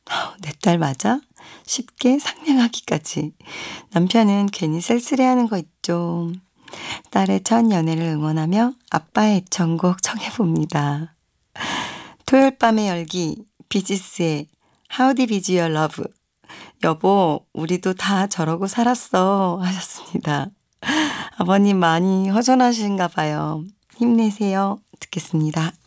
내 딸 맞아? 쉽게 상냥하기까지. 남편은 괜히 쓸쓸해하는 거 있죠. 딸의 첫 연애를 응원하며 아빠의 애청곡 청해봅니다. 토요일 밤의 열기, 비지스의 How Deep Is Your Love. 여보, 우리도 다 저러고 살았어 하셨습니다. 아버님 많이 허전하신가 봐요. 힘내세요. 듣겠습니다.